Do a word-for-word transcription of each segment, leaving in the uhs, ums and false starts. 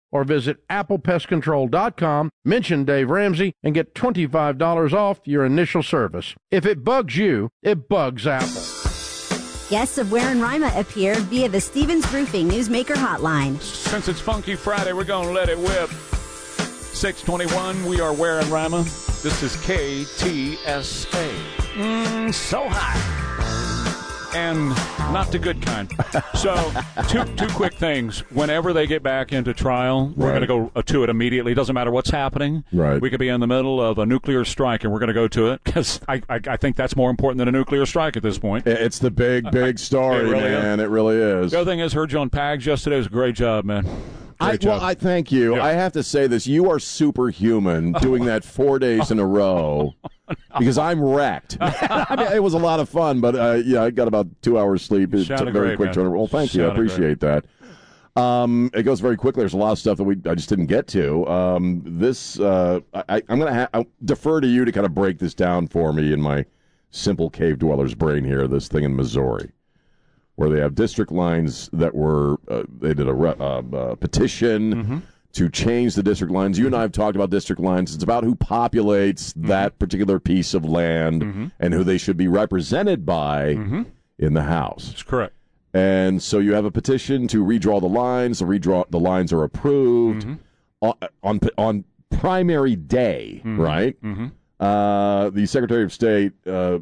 or visit apple pest control dot com, mention Dave Ramsey, and get twenty-five dollars off your initial service. If it bugs you, it bugs Apple. Guests of Ware and Rima appear via the Stevens Roofing Newsmaker Hotline. Since it's Funky Friday, we're going to let it whip. six twenty-one, we are Ware and Rima. This is K T S A. Mmm, so hot. And not the good kind. So, two two quick things. Whenever they get back into trial, we're Right. going to go to it immediately. It doesn't matter what's happening. Right. We could be in the middle of a nuclear strike, and we're going to go to it because I, I I think that's more important than a nuclear strike at this point. It's the big, big story, It really man. It really is. The other thing is, heard you on Pags yesterday. It was a great job, man. I, Great job. well, I thank you. Yeah. I have to say this. You are superhuman doing that four days in a row because I'm wrecked. I mean, it was a lot of fun, but uh, yeah, I got about two hours sleep. It Sounded took a very great, quick man. turnaround. Well, thank you. I Sounded appreciate that. Um, it goes very quickly. There's a lot of stuff that we I just didn't get to. Um, this uh, I, I'm going to ha- defer to you to kind of break this down for me in my simple cave dweller's brain here, this thing in Missouri, where they have district lines that were, uh, they did a re- uh, uh, petition Mm-hmm. to change the district lines. You and I have talked about district lines. It's about who populates Mm-hmm. that particular piece of land and who they should be represented by Mm-hmm. in the House. That's correct. And so you have a petition to redraw the lines. The redraw the lines are approved Mm-hmm. on, on on primary day, right? Mm-hmm. Uh, the Secretary of State uh,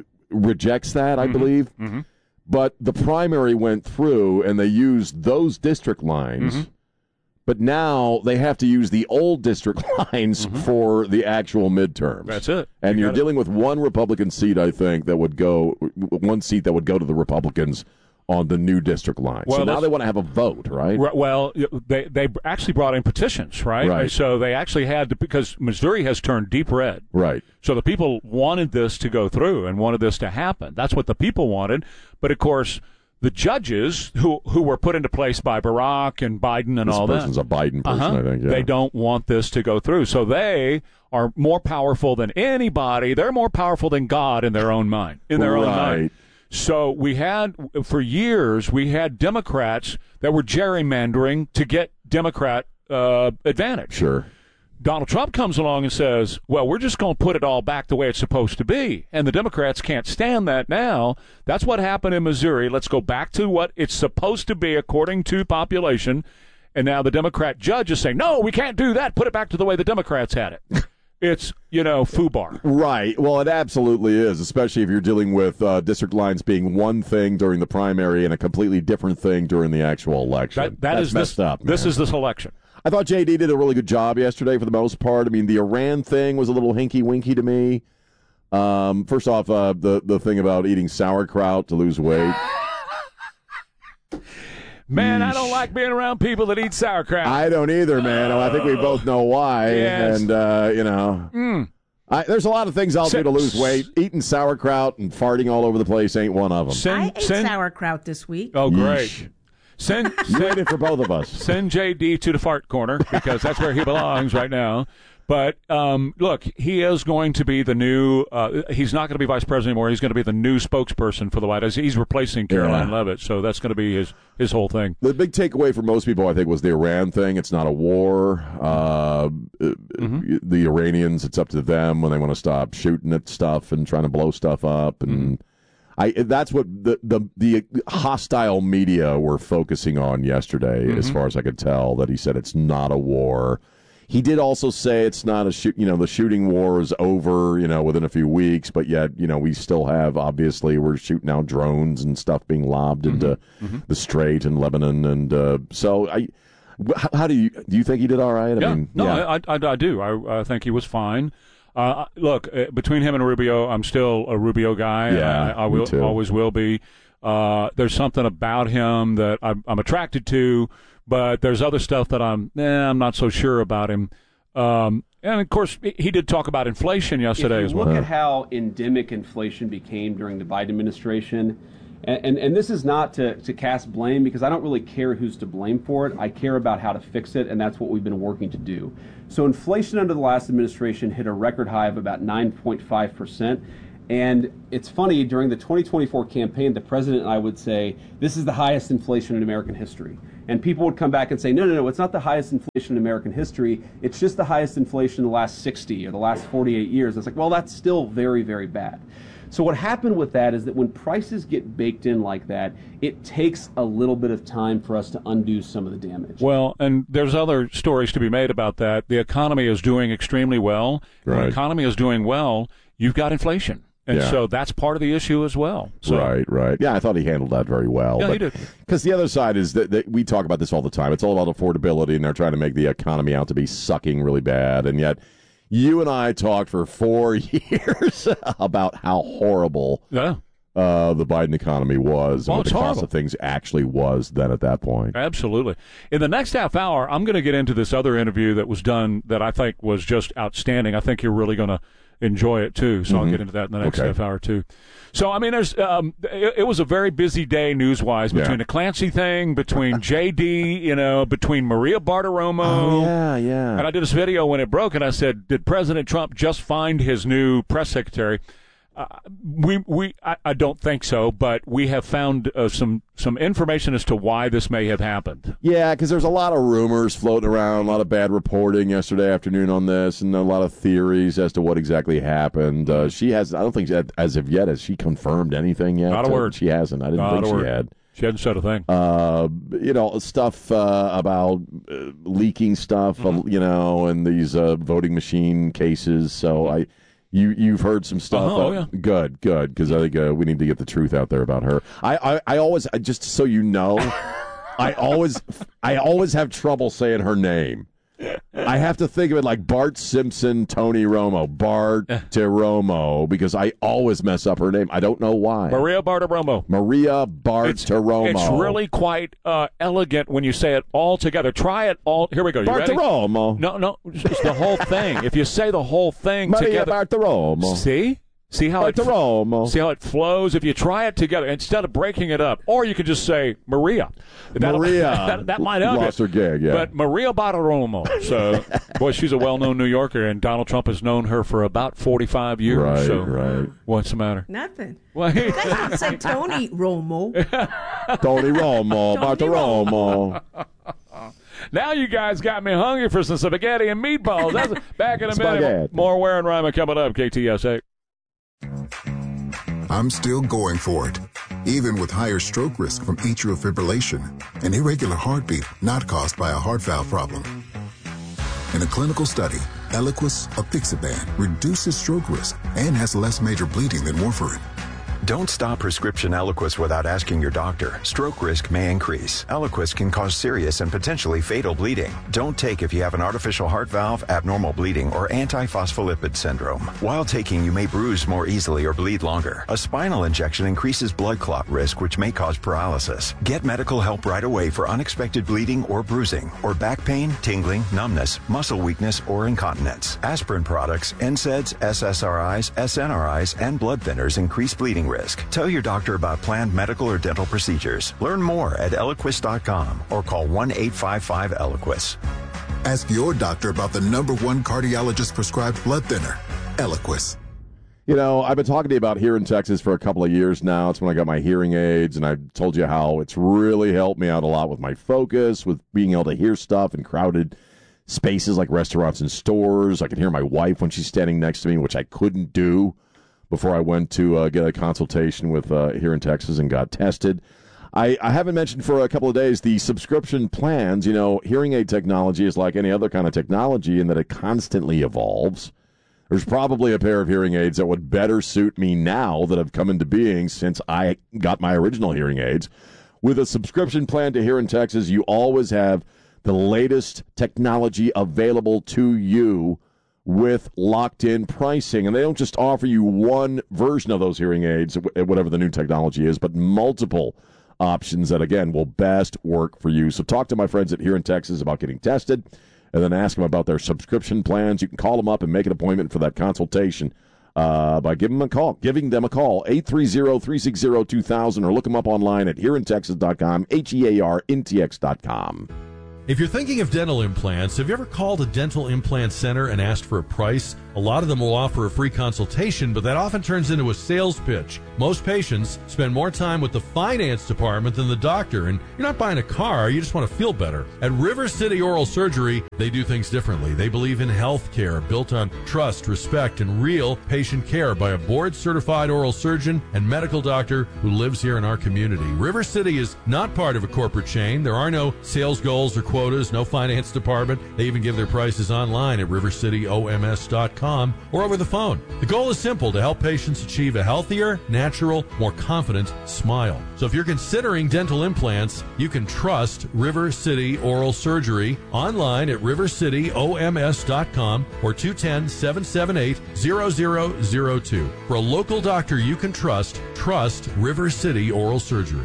rejects that, I believe. Mm-hmm. But the primary went through, and they used those district lines. Mm-hmm. But now they have to use the old district lines for the actual midterms. Mm-hmm. That's it. And You you're got it. dealing with one Republican seat, I think, that would go one seat that would go to the Republicans on the new district line. Well, so now let's- they want to have a vote, right? Right, well, they they actually brought in petitions, right? Right. So they actually had to, because Missouri has turned deep red. Right. So the people wanted this to go through and wanted this to happen. That's what the people wanted. But of course, the judges who who were put into place by Barack and Biden and This all that, person's a Biden person, uh-huh, I think. Yeah. they don't want this to go through. So they are more powerful than anybody. They're more powerful than God in their own mind. In their own Right. mind. So we had, for years, we had Democrats that were gerrymandering to get Democrat uh, advantage. Sure. Donald Trump comes along and says, well, we're just going to put it all back the way it's supposed to be. And the Democrats can't stand that now. That's what happened in Missouri. Let's go back to what it's supposed to be according to population. And now the Democrat judge is saying, no, we can't do that. Put it back to the way the Democrats had it. It's, you know, FUBAR. Right. Well, it absolutely is, especially if you're dealing with uh, district lines being one thing during the primary and a completely different thing during the actual election. That, that That's is messed this, up. This man. is this election. I thought J D did a really good job yesterday for the most part. I mean, the Iran thing was a little hinky-winky to me. Um, first off, uh, the, the thing about eating sauerkraut to lose weight. Man, I don't like being around people that eat sauerkraut. I don't either, man. I think we both know why. Yes. And, uh, you know, Mm. I, there's a lot of things I'll do to lose weight. Eating sauerkraut and farting all over the place ain't one of them. Send, I ate send, sauerkraut this week. oh, great. Yeesh. Send, You send, ate it for both of us. send J D to the fart corner because that's where he belongs right now. But um, look, he is going to be the new. Uh, he's not going to be vice president anymore. He's going to be the new spokesperson for the White House. He's replacing Caroline Yeah. Leavitt, so that's going to be his his whole thing. The big takeaway for most people, I think, was the Iran thing. It's not a war. Uh, Mm-hmm. The Iranians, it's up to them when they want to stop shooting at stuff and trying to blow stuff up. And Mm-hmm. I that's what the, the the hostile media were focusing on yesterday, Mm-hmm. as far as I could tell, that he said it's not a war. He did also say it's not a shoot. You know, the shooting war is over. You know, within a few weeks, but yet, you know, we still have obviously we're shooting out drones and stuff being lobbed into the Strait in Lebanon, and uh, so I. How, how do you do? You think he did all right? I yeah, mean, no, yeah. I, I, I do. I, I think he was fine. Uh, look, uh, between him and Rubio, I'm still a Rubio guy. Yeah, I, I me will too. always will be. Uh, there's something about him that I'm, I'm attracted to, but there's other stuff that I'm, eh, I'm not so sure about him. Um, and of course, he did talk about inflation yesterday if you as well. look at how endemic inflation became during the Biden administration, and, and, and this is not to, to cast blame because I don't really care who's to blame for it. I care about how to fix it, and that's what we've been working to do. So inflation under the last administration hit a record high of about nine point five percent. And it's funny, during the twenty twenty-four campaign, the president and I would say, this is the highest inflation in American history. And people would come back and say, no, no, no, it's not the highest inflation in American history. It's just the highest inflation in the last sixty or the last forty-eight years. It's like, well, that's still very, very bad. So what happened with that is that when prices get baked in like that, it takes a little bit of time for us to undo some of the damage. Well, and there's other stories to be made about that. The economy is doing extremely well. Right. When the economy is doing well, you've got inflation. And Yeah. so that's part of the issue as well. So, Right, right. Yeah, I thought he handled that very well. Yeah, but, he did. Because the other side is that, that we talk about this all the time. It's all about affordability, and they're trying to make the economy out to be sucking really bad. And yet, you and I talked for four years about how horrible Yeah. uh, the Biden economy was Well, and what it's the cost horrible. of things actually was then at that point. Absolutely. In the next half hour, I'm going to get into this other interview that was done that I think was just outstanding. I think you're really going to enjoy it too. So I'll get into that in the next Okay. half hour too. So I mean, there's um, it, it was a very busy day news wise between Yeah. the Clancy thing, between J D, you know, between Maria Bartiromo. Oh, yeah, yeah. And I did this video when it broke, and I said, "Did President Trump just find his new press secretary?" Uh, we we I, I don't think so, but we have found uh, some some information as to why this may have happened. Yeah, because there's a lot of rumors floating around, a lot of bad reporting yesterday afternoon on this, and a lot of theories as to what exactly happened. Uh, she has, I don't think, as of yet, has she confirmed anything yet? Not a Uh, word. She hasn't. I didn't Not think a she word. had. She hadn't said a thing. Uh, you know, stuff uh, about uh, leaking stuff, Mm-hmm. uh, you know, and these uh, voting machine cases. So I, you you've heard some stuff. Uh-huh, oh, uh, yeah. Good, good, because I think uh, we need to get the truth out there about her. I, I, I always, I, just so you know, I always, I always have trouble saying her name. I have to think of it like Bart Simpson, Tony Romo, Bart Romo, because I always mess up her name. I don't know why. Maria Bartiromo. Maria It's, Bartiromo. it's really quite uh, elegant when you say it all together. Try it all. Here we go. You ready? Bartiromo. No, no, it's the whole thing. If you say the whole thing Maria together, Bartiromo. see, see how it Bartiromo. see how it flows. If you try it together instead of breaking it up, or you could just say Maria. That'll- Maria. that, that might help Lost you. her gig, yeah. But Maria Bartiromo. So, boy, she's a well-known New Yorker, and Donald Trump has known her for about forty-five years. Right, so, right. What's the matter? Nothing. Well, You guys don't say Tony Romo. Tony Romo. Bartiromo. now you guys got me hungry for some spaghetti and meatballs. That's back in a minute. Spaghetti. More Ware and Rima coming up. K T S A. I'm still going for it, even with higher stroke risk from atrial fibrillation, an irregular heartbeat not caused by a heart valve problem. In a clinical study, Eliquis, apixaban, reduces stroke risk and has less major bleeding than warfarin. Don't stop prescription Eliquis without asking your doctor. Stroke risk may increase. Eliquis can cause serious and potentially fatal bleeding. Don't take if you have an artificial heart valve, abnormal bleeding, or antiphospholipid syndrome. While taking, you may bruise more easily or bleed longer. A spinal injection increases blood clot risk, which may cause paralysis. Get medical help right away for unexpected bleeding or bruising, or back pain, tingling, numbness, muscle weakness, or incontinence. Aspirin products, N SAIDs, S S R Is, S N R Is, and blood thinners increase bleeding risk. Tell your doctor about planned medical or dental procedures. Learn more at Eliquis dot com or call one eight five five Eliquis. Ask your doctor about the number one cardiologist prescribed blood thinner, Eliquis. You know, I've been talking to you about here in Texas for a couple of years now. It's when I got my hearing aids, and I've told you how it's really helped me out a lot with my focus, with being able to hear stuff in crowded spaces like restaurants and stores. I can hear my wife when she's standing next to me, which I couldn't do before I went to uh, get a consultation with uh, here in Texas and got tested. I, I haven't mentioned for a couple of days the subscription plans. You know, hearing aid technology is like any other kind of technology in that it constantly evolves. There's probably a pair of hearing aids that would better suit me now that have come into being since I got my original hearing aids. With a subscription plan to here in Texas, you always have the latest technology available to you with locked-in pricing. And they don't just offer you one version of those hearing aids, whatever the new technology is, but multiple options that, again, will best work for you. So talk to my friends at Here in Texas about getting tested, and then ask them about their subscription plans. You can call them up and make an appointment for that consultation uh, by giving them a call, giving them a call, eight three zero, three six zero, two thousand, or look them up online at here in texas dot com, H E A R N T X dot com. If you're thinking of dental implants, have you ever called a dental implant center and asked for a price? A lot of them will offer a free consultation, but that often turns into a sales pitch. Most patients spend more time with the finance department than the doctor, and you're not buying a car, you just want to feel better. At River City Oral Surgery, they do things differently. They believe in health care built on trust, respect, and real patient care by a board-certified oral surgeon and medical doctor who lives here in our community. River City is not part of a corporate chain. There are no sales goals or quotas, no finance department. They even give their prices online at river city o m s dot com or over the phone. The goal is simple: to help patients achieve a healthier, natural, more confident smile. So if you're considering dental implants, you can trust River City Oral Surgery online at river city o m s dot com or two one zero, seven seven eight, zero zero zero two. For a local doctor you can trust, trust River City Oral Surgery.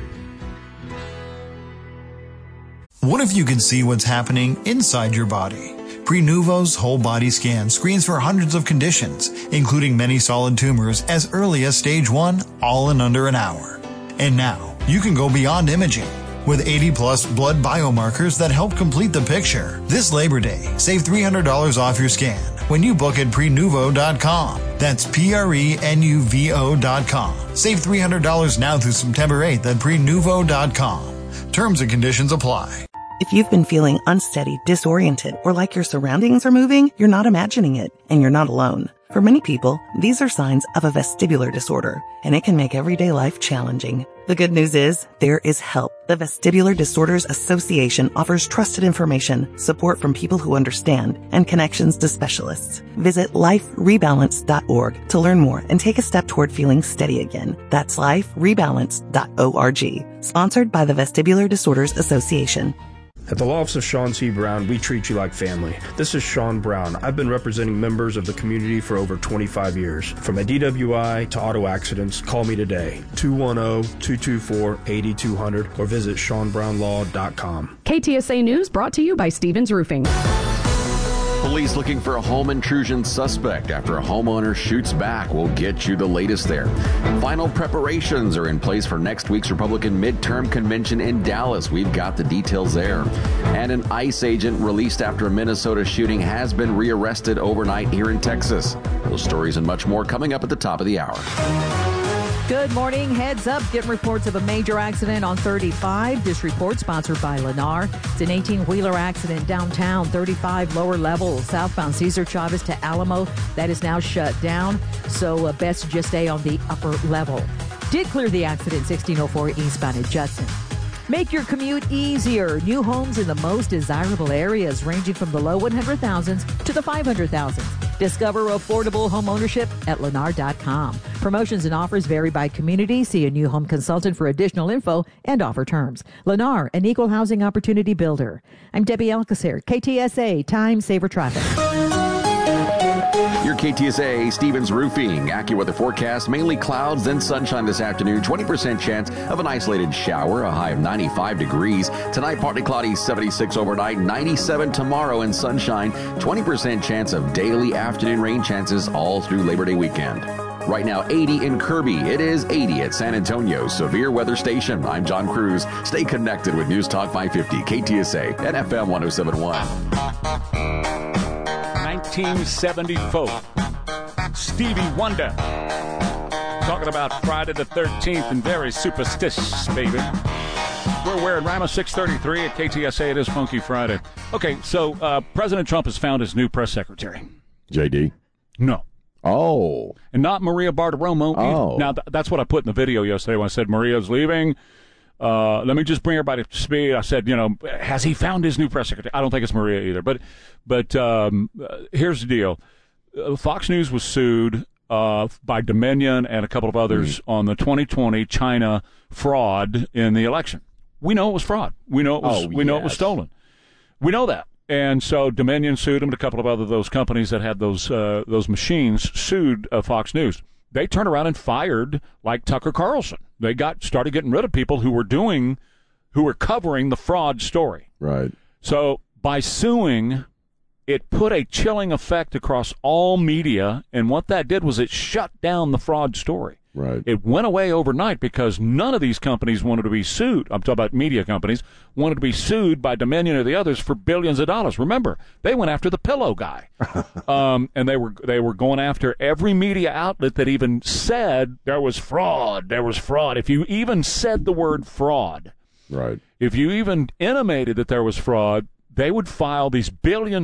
What if you could see what's happening inside your body? Prenuvo's whole body scan screens for hundreds of conditions, including many solid tumors as early as stage one, all in under an hour. And now, you can go beyond imaging. With eighty plus blood biomarkers that help complete the picture. This Labor Day, save three hundred dollars off your scan when you book at prenuvo dot com. That's P R E N U V O dot com. Save three hundred dollars now through September eighth at prenuvo dot com. Terms and conditions apply. If you've been feeling unsteady, disoriented, or like your surroundings are moving, you're not imagining it, and you're not alone. For many people, these are signs of a vestibular disorder, and it can make everyday life challenging. The good news is, there is help. The Vestibular Disorders Association offers trusted information, support from people who understand, and connections to specialists. Visit life rebalance dot org to learn more and take a step toward feeling steady again. That's life rebalance dot org. Sponsored by the Vestibular Disorders Association. At the Law Office of Sean C. Brown, we treat you like family. This is Sean Brown. I've been representing members of the community for over twenty-five years. From a D W I to auto accidents, call me today, two one zero, two two four, eight two zero zero, or visit sean brown law dot com. K T S A News brought to you by Stevens Roofing. Police looking for a home intrusion suspect after a homeowner shoots back. We'll get you the latest there. Final preparations are in place for next week's Republican midterm convention in Dallas. We've got the details there. And an ICE agent released after a Minnesota shooting has been rearrested overnight here in Texas. Those stories and much more coming up at the top of the hour. Good morning. Heads up. Getting reports of a major accident on thirty-five. This report sponsored by Lennar. It's an eighteen-wheeler accident downtown, thirty-five lower level, southbound Cesar Chavez to Alamo. That is now shut down, so uh, best just stay on the upper level. Did clear the accident, sixteen oh four eastbound at Judson. Make your commute easier. New homes in the most desirable areas, ranging from the low one hundred thousands to the five hundred thousands. Discover affordable home ownership at lennar dot com. Promotions and offers vary by community. See a new home consultant for additional info and offer terms. Lennar, an equal housing opportunity builder. I'm Debbie Alcacer, K T S A, Time Saver Traffic. Your K T S A Stevens Roofing AccuWeather forecast: mainly clouds, then sunshine this afternoon. twenty percent chance of an isolated shower, a high of ninety-five degrees. Tonight, partly cloudy, seventy-six overnight, ninety-seven tomorrow, and sunshine. twenty percent chance of daily afternoon rain chances all through Labor Day weekend. Right now, eighty in Kirby. It is eighty at San Antonio Severe Weather Station. I'm John Cruz. Stay connected with News Talk five fifty, K T S A, and F M one oh seven point one. nineteen seventy-four. Stevie Wonder. Talking about Friday the thirteenth and very superstitious, baby. We're wearing Rama six thirty-three at K T S A. It is Funky Friday. Okay, so uh, President Trump has found his new press secretary. J D? No. Oh. And not Maria Bartiromo. Oh. Now, th- that's what I put in the video yesterday when I said Maria's leaving. Uh, let me just bring everybody up to speed. I said, you know, has he found his new press secretary? I don't think it's Maria either. But but um, uh, here's the deal. Uh, Fox News was sued uh, by Dominion and a couple of others mm. on the twenty twenty China fraud in the election. We know it was fraud. We know it was. Oh, we know yes. it was stolen. We know that. And so Dominion sued them, and a couple of other those companies that had those uh, those machines sued uh, Fox News. They turned around and fired like Tucker Carlson. They got started getting rid of people who were doing, who were covering the fraud story. Right. So by suing it put a chilling effect across all media, and what that did was it shut down the fraud story. Right. It went away overnight because none of these companies wanted to be sued. I'm talking about media companies, wanted to be sued by Dominion or the others for billions of dollars. Remember, they went after the pillow guy. um, and they were they were going after every media outlet that even said there was fraud, there was fraud. If you even said the word fraud, right. if you even intimated that there was fraud, they would file these billion